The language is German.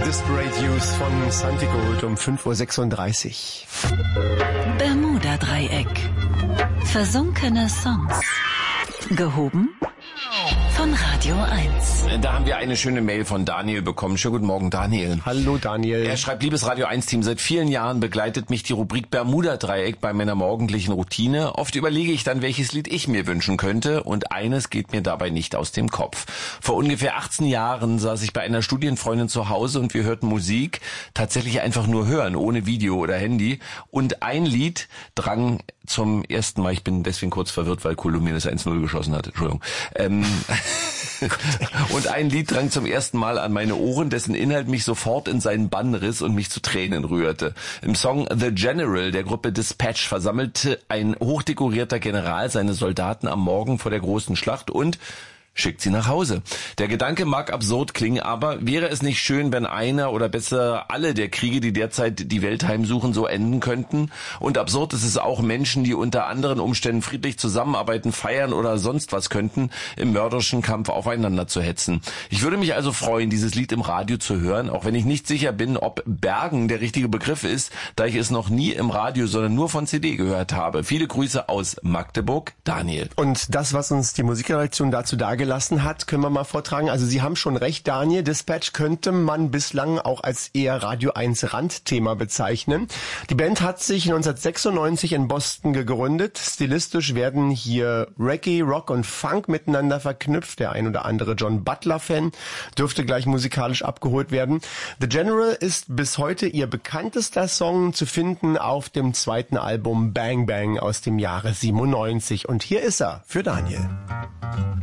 Disparate Youth von Santi Gold um 5:36 Uhr. Bermuda-Dreieck. Versunkene Songs. Gehoben von Radio 1. Da haben wir eine schöne Mail von Daniel bekommen. Schönen guten Morgen, Daniel. Hallo, Daniel. Er schreibt, liebes Radio 1-Team, seit vielen Jahren begleitet mich die Rubrik Bermuda-Dreieck bei meiner morgendlichen Routine. Oft überlege ich dann, welches Lied ich mir wünschen könnte, und eines geht mir dabei nicht aus dem Kopf. Vor ungefähr 18 Jahren saß ich bei einer Studienfreundin zu Hause und wir hörten Musik, tatsächlich einfach nur hören, ohne Video oder Handy. Und ein Lied drang zum ersten Mal, ich bin deswegen kurz verwirrt, weil Kolumbien das 1-0 geschossen hat, Entschuldigung. Und ein Lied drang zum ersten Mal an meine Ohren, dessen Inhalt mich sofort in seinen Bann riss und mich zu Tränen rührte. Im Song The General der Gruppe Dispatch versammelte ein hochdekorierter General seine Soldaten am Morgen vor der großen Schlacht und schickt sie nach Hause. Der Gedanke mag absurd klingen, aber wäre es nicht schön, wenn einer oder besser alle der Kriege, die derzeit die Welt heimsuchen, so enden könnten? Und absurd ist es auch, Menschen, die unter anderen Umständen friedlich zusammenarbeiten, feiern oder sonst was könnten, im mörderischen Kampf aufeinander zu hetzen. Ich würde mich also freuen, dieses Lied im Radio zu hören, auch wenn ich nicht sicher bin, ob Bergen der richtige Begriff ist, da ich es noch nie im Radio, sondern nur von CD gehört habe. Viele Grüße aus Magdeburg, Daniel. Und das, was uns die Musikredaktion dazu dargelassen hat, können wir mal vortragen. Also Sie haben schon recht, Daniel. Dispatch könnte man bislang auch als eher Radio 1 Randthema bezeichnen. Die Band hat sich 1996 in Boston gegründet. Stilistisch werden hier Reggae, Rock und Funk miteinander verknüpft. Der ein oder andere John Butler-Fan dürfte gleich musikalisch abgeholt werden. The General ist bis heute ihr bekanntester Song, zu finden auf dem zweiten Album Bang Bang aus dem Jahre 97. Und hier ist er für Daniel.